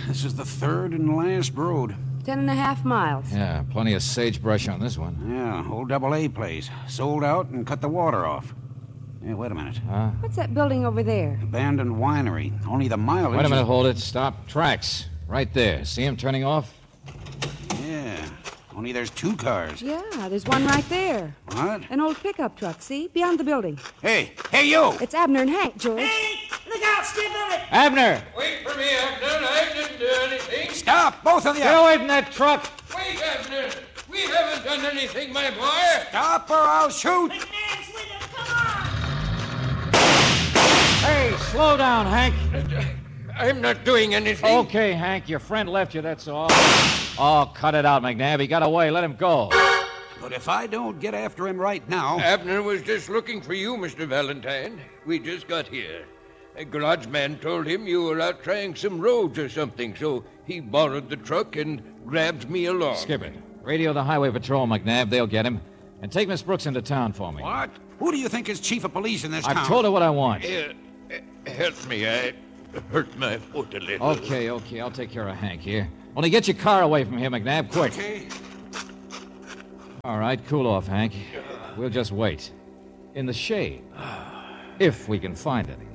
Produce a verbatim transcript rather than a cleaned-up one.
This is the third and last road. Ten and a half miles. Yeah, plenty of sagebrush on this one. Yeah, old double A place. Sold out and cut the water off. Hey, wait a minute. Huh? What's that building over there? Abandoned winery. Only the mileage... Wait a minute, is... hold it. Stop. Tracks. Right there. See him turning off? Yeah, only there's two cars. Yeah, there's one right there. What? An old pickup truck, see? Beyond the building. Hey, hey, you! It's Abner and Hank, George. Hey, look out, Skipper! Abner! Wait for me, Abner. I didn't do anything. Stop, both of you! Get away from that truck! Wait, Abner. We haven't done anything, my boy. Stop or I'll shoot! McNabb's with him, come on! Hey, slow down, Hank. I'm not doing anything. Okay, Hank, your friend left you, that's all. Oh, cut it out, McNabb. He got away. Let him go. But if I don't get after him right now... Abner was just looking for you, Mister Valentine. We just got here. A garage man told him you were out trying some roads or something, so he borrowed the truck and grabbed me along. Skip it. Radio the highway patrol, McNabb. They'll get him. And take Miss Brooks into town for me. What? Who do you think is chief of police in this I've town? told her what I want. Uh, uh, help me. I hurt my foot a little. Okay, okay. I'll take care of Hank here. Only get your car away from here, McNabb, quick. Okay. All right, cool off, Hank. We'll just wait. In the shade. If we can find any.